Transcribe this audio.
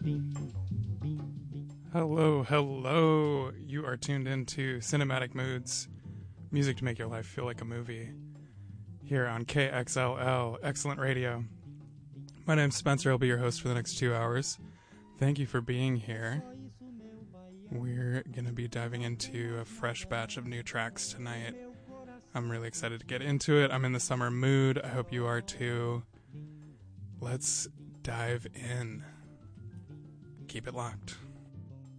Hello, hello. You are tuned into Cinematic Moods, music to make your life feel like a movie, here on KXLL, Excellent Radio. My name's Spencer. I'll be your host for the next 2 hours. Thank you for being here. We're going to be diving into a fresh batch of new tracks tonight. I'm really excited to get into it. I'm in the summer mood. I hope you are too. Let's dive in. Keep it locked.